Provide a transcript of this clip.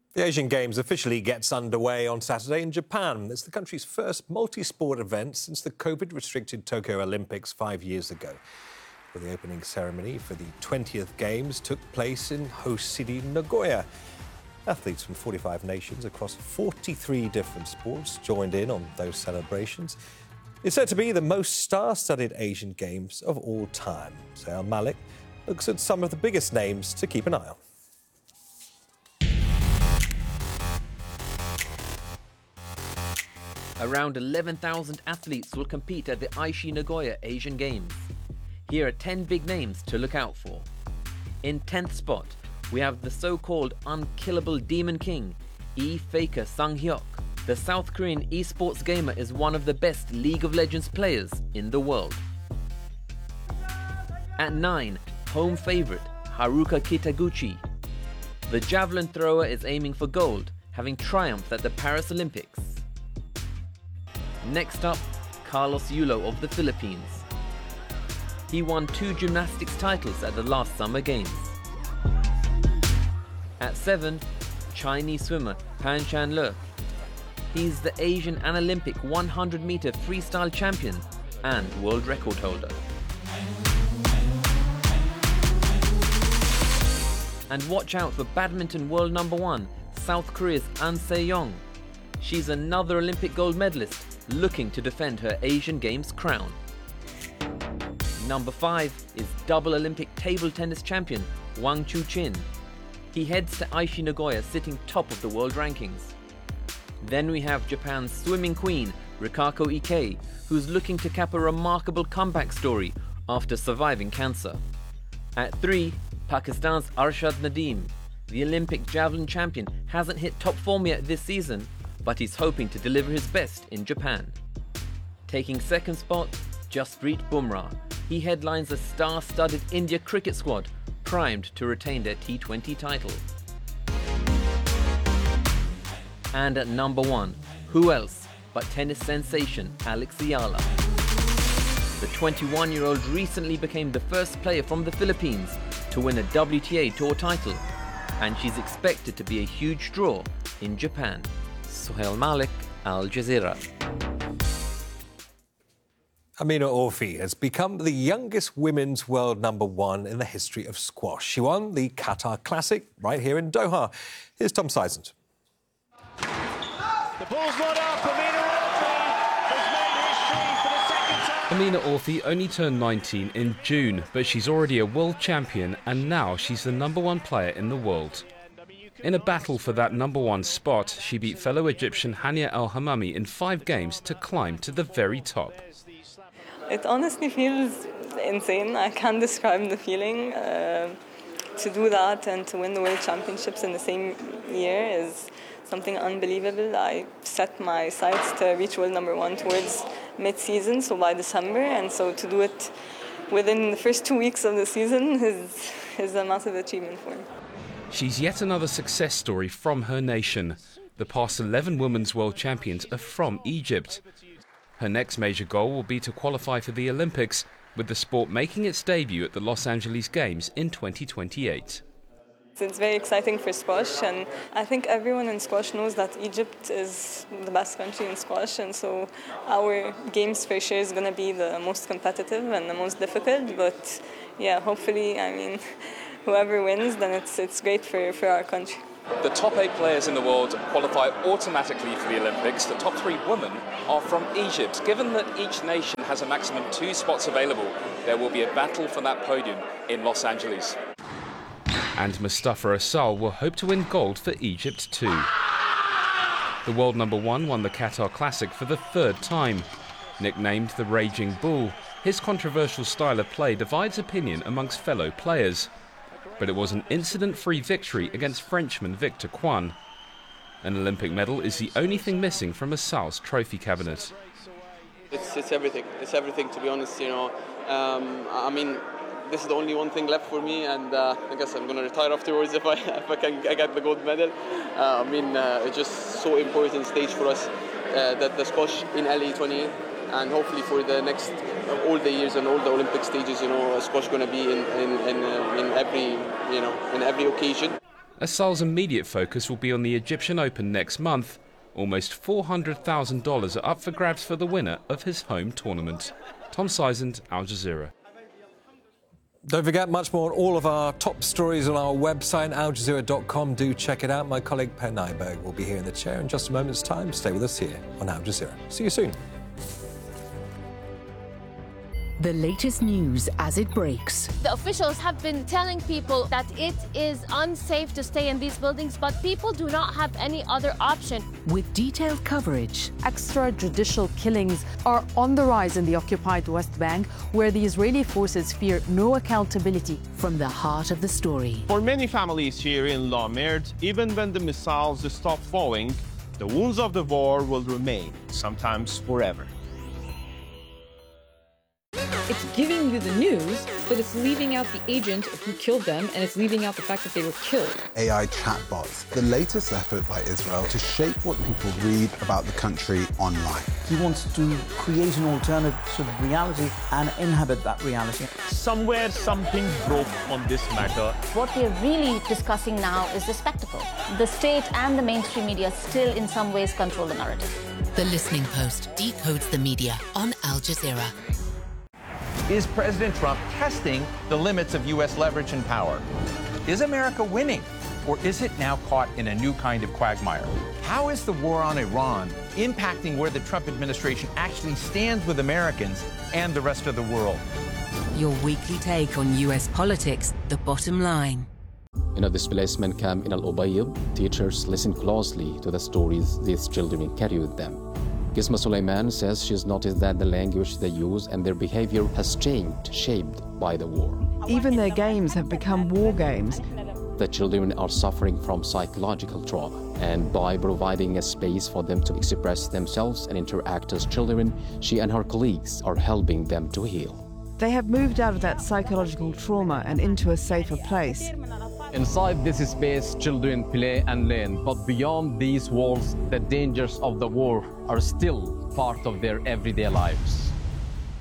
The Asian Games officially gets underway on Saturday in Japan. It's the country's first multi-sport event since the COVID-restricted Tokyo Olympics 5 years ago. Well, the opening ceremony for the 20th Games took place in host city Nagoya. Athletes from 45 nations across 43 different sports joined in on those celebrations. It's said to be the most star-studded Asian Games of all time. Sohail Malik looks at some of the biggest names to keep an eye on. Around 11,000 athletes will compete at the Aichi Nagoya Asian Games. Here are 10 big names to look out for. In 10th spot, we have the so-called unkillable Demon King, Lee Faker Sang-hyuk. The South Korean esports gamer is one of the best League of Legends players in the world. At 9, home favorite Haruka Kitaguchi. The javelin thrower is aiming for gold, having triumphed at the Paris Olympics. Next up, Carlos Yulo of the Philippines. He won 2 gymnastics titles at the last Summer Games. At 7, Chinese swimmer Pan Chanle. He's the Asian and Olympic 100-meter freestyle champion and world record holder. And watch out for badminton world number 1, South Korea's An Se-young. She's another Olympic gold medalist looking to defend her Asian Games crown. Number 5 is double Olympic table tennis champion Wang Chuqin. He heads to Aichi Nagoya sitting top of the world rankings. Then we have Japan's swimming queen Rikako Ike, who's looking to cap a remarkable comeback story after surviving cancer. At 3, Pakistan's Arshad Nadeem. The Olympic javelin champion hasn't hit top form yet this season, but he's hoping to deliver his best in Japan. Taking second spot, Jasprit Bumrah. He headlines a star-studded India cricket squad, primed to retain their T20 title. And at number 1, who else but tennis sensation Alex Ayala. The 21-year-old recently became the first player from the Philippines to win a WTA Tour title, and she's expected to be a huge draw in Japan. Sohail Malik, Al Jazeera. Amina Orfi has become the youngest women's world number 1 in the history of squash. She won the Qatar Classic right here in Doha. Here's Tom Seisent. The ball's not up. Amina Orfi has made history for the second time. Amina Orfi only turned 19 in June, but she's already a world champion and now she's the number 1 player in the world. In a battle for that number 1 spot, she beat fellow Egyptian Hania El Hammami in 5 games to climb to the very top. It honestly feels insane. I can't describe the feeling. To do that and to win the World Championships in the same year is something unbelievable. I set my sights to reach world number 1 towards mid-season, so by December, and so to do it within the first 2 weeks of the season is a massive achievement for me. She's yet another success story from her nation. The past 11 women's world champions are from Egypt. Her next major goal will be to qualify for the Olympics, with the sport making its debut at the Los Angeles Games in 2028. It's very exciting for squash, and I think everyone in squash knows that Egypt is the best country in squash, and so our games for sure is going to be the most competitive and the most difficult, but yeah, hopefully, I mean, whoever wins, then it's great for our country. The top 8 players in the world qualify automatically for the Olympics. The top 3 women are from Egypt. Given that each nation has a maximum 2 spots available, there will be a battle for that podium in Los Angeles. And Mustafa Asal will hope to win gold for Egypt too. The world number 1 won the Qatar Classic for the 3rd time. Nicknamed the Raging Bull, his controversial style of play divides opinion amongst fellow players. But it was an incident-free victory against Frenchman Victor Kwan. An Olympic medal is the only thing missing from Asal's trophy cabinet. It's everything. It's everything, to be honest. You know, I mean, this is the only one thing left for me, and I guess I'm going to retire afterwards if I get the gold medal. I mean, it's just so important stage for us that the squash in LA 28, and hopefully for the next all the years and all the Olympic stages, you know, squash going to be in every, you know, in every occasion. Assal's immediate focus will be on the Egyptian Open next month. Almost $400,000 are up for grabs for the winner of his home tournament. Tom Sizand, Al Jazeera. Don't forget, much more on all of our top stories on our website, aljazeera.com. Do check it out. My colleague Per Nyberg will be here in the chair in just a moment's time. Stay with us here on Al Jazeera. See you soon. The latest news as it breaks. The officials have been telling people that it is unsafe to stay in these buildings, but people do not have any other option. With detailed coverage. Extrajudicial killings are on the rise in the occupied West Bank, where the Israeli forces fear no accountability. From the heart of the story. For many families here in La Merde, even when the missiles stop falling, the wounds of the war will remain, sometimes forever. It's giving you the news, but it's leaving out the agent who killed them, and it's leaving out the fact that they were killed. AI chatbots, the latest effort by Israel to shape what people read about the country online. He wants to create an alternative reality and inhabit that reality. Somewhere something broke on this matter. What we're really discussing now is the spectacle. The state and the mainstream media still in some ways control the narrative. The Listening Post decodes the media on Al Jazeera. Is President Trump testing the limits of U.S. leverage and power? Is America winning, or is it now caught in a new kind of quagmire? How is the war on Iran impacting where the Trump administration actually stands with Americans and the rest of the world? Your weekly take on U.S. politics, the bottom line. In a displacement camp in Al-Ubayd, teachers listen closely to the stories these children carry with them. Gizma Suleiman says she's noticed that the language they use and their behavior has changed, shaped by the war. Even their games have become war games. The children are suffering from psychological trauma, and by providing a space for them to express themselves and interact as children, she and her colleagues are helping them to heal. They have moved out of that psychological trauma and into a safer place. Inside this space, children play and learn, but beyond these walls, the dangers of the war are still part of their everyday lives.